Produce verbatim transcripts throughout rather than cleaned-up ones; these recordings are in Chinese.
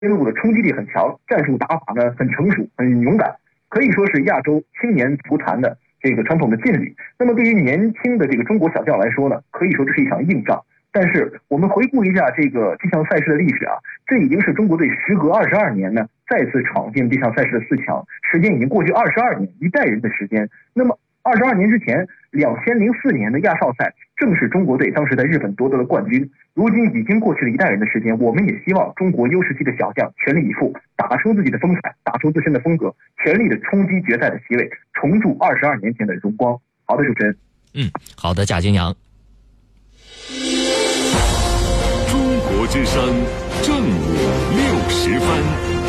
路的冲击力很强，战术打法呢很成熟、很勇敢，可以说是亚洲青年足坛的这个传统的劲旅。那么对于年轻的这个中国小将来说呢，可以说这是一场硬仗。但是我们回顾一下这个这项赛事的历史啊，这已经是中国队时隔二十二年呢再次闯进这项赛事的四强，时间已经过去二十二年，一代人的时间。那么二十二年之前，两千零四年的亚少赛正是中国队当时在日本夺得了冠军。如今已经过去了一代人的时间，我们也希望中国 U 十七的小将全力以赴，打出自己的风采，打出自身的风格，全力的冲击决赛的席位，重铸二十二年前的荣光。好的，主持人。 嗯，好的，贾金阳。 中国之声正午六十分。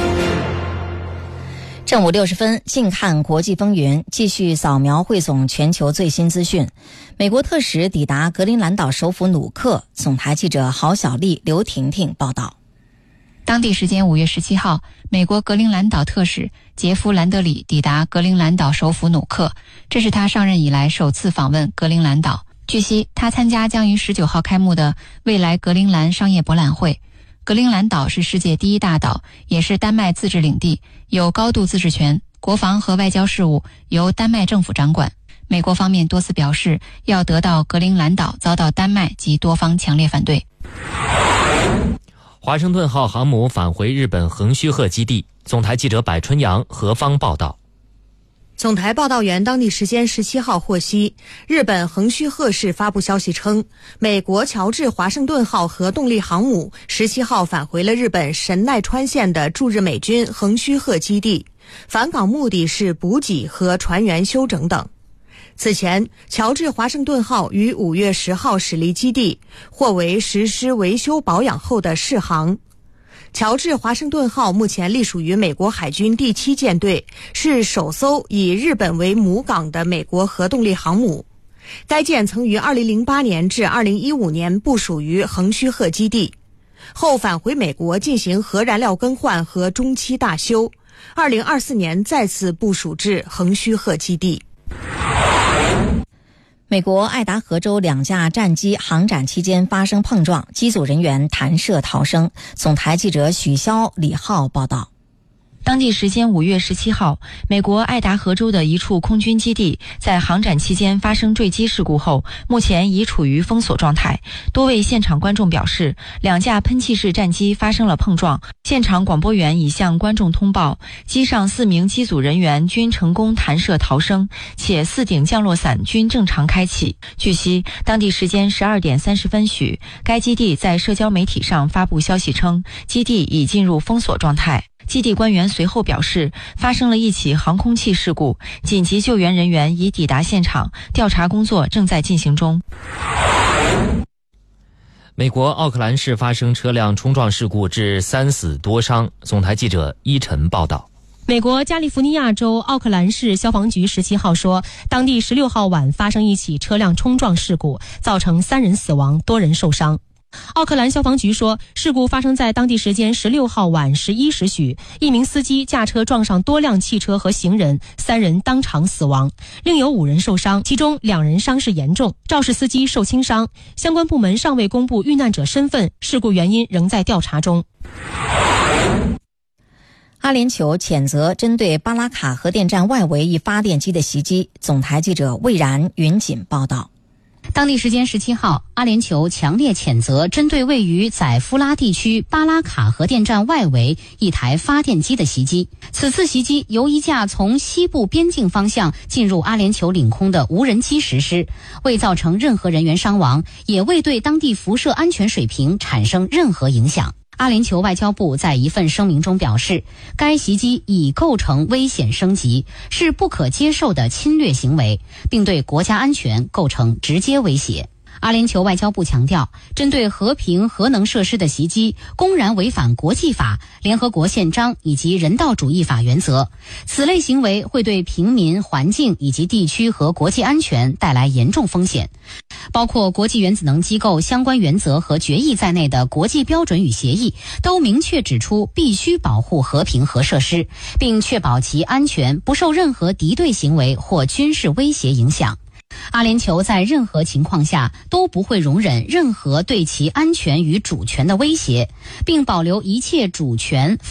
正午六十分，近看国际风云，继续扫描汇总全球最新资讯。美国特使抵达格陵兰岛首府努克，总台记者郝小丽、刘婷婷报道。 当地时间五月十七号，美国格陵兰岛特使杰夫·兰德里抵达格陵兰岛首府努克，这是他上任以来首次访问格陵兰岛。据悉，他参加将于十九号开幕的未来格陵兰商业博览会。格陵兰岛是世界第一大岛，也是丹麦自治领地，有高度自治权，国防和外交事务由丹麦政府掌管。美国方面多次表示，要得到格陵兰岛遭到丹麦及多方强烈反对。 华盛顿号航母返回日本横须贺基地，总台记者柏春阳、何方报道。 总台报道员当地时间十七号获悉，日本横须贺市发布消息称，美国乔治华盛顿号核动力航母十七号返回了日本神奈川县的驻日美军横须贺基地，返港目的是补给和船员休整等。此前，乔治华盛顿号于五月十号驶离基地，或为实施维修保养后的试航。乔治华盛顿号目前隶属于美国海军第七舰队，是首艘以日本为母港的美国核动力航母。该舰曾于二零零八年至二零一五年部署于横须贺基地，后返回美国进行核燃料更换和中期大修，二零二四年再次部署至横须贺基地。 美国爱达荷州两架战机航展期间发生碰撞，机组人员弹射逃生。总台记者许潇、李浩报道。 当地时间五月十七号，美国爱达荷州的一处空军基地在航展期间发生坠机事故后，目前已处于封锁状态。多位现场观众表示，两架喷气式战机发生了碰撞，现场广播员已向观众通报，机上四名机组人员均成功弹射逃生，且四顶降落伞均正常开启。据悉，当地时间十二点三十分许，该基地在社交媒体上发布消息称，基地已进入封锁状态。基地官员随后表示，发生了一起航空器事故，紧急救援人员已抵达现场，调查工作正在进行中。 美国奥克兰市发生车辆冲撞事故，致三死多伤。总台记者依晨报道。 美国加利福尼亚州奥克兰市消防局十七号说，当地十六号晚发生一起车辆冲撞事故，造成三人死亡，多人受伤。奥克兰消防局说，事故发生在当地时间十六号晚十一时许，一名司机驾车撞上多辆汽车和行人，三人当场死亡，另有五人受伤，其中两人伤势严重，肇事司机受轻伤。相关部门尚未公布遇难者身份，事故原因仍在调查中。 阿联酋谴责针对巴拉卡核电站外围一发电机的袭击。总台记者魏然、云锦报道。 当地时间十七号，阿联酋强烈谴责针对位于宰夫拉地区巴拉卡核电站外围一台发电机的袭击。此次袭击由一架从西部边境方向进入阿联酋领空的无人机实施，未造成任何人员伤亡，也未对当地辐射安全水平产生任何影响。阿联酋外交部在一份声明中表示，该袭击已构成危险升级，是不可接受的侵略行为，并对国家安全构成直接威胁。阿联酋外交部强调，针对和平核能设施的袭击公然违反国际法、联合国宪章以及人道主义法原则，此类行为会对平民、环境以及地区和国际安全带来严重风险。包括国际原子能机构相关原则和决议在内的国际标准与协议都明确指出，必须保护和平核设施，并确保其安全不受任何敌对行为或军事威胁影响。 阿联酋在任何情况下都不会容忍任何对其安全与主权的威胁，并保留一切主权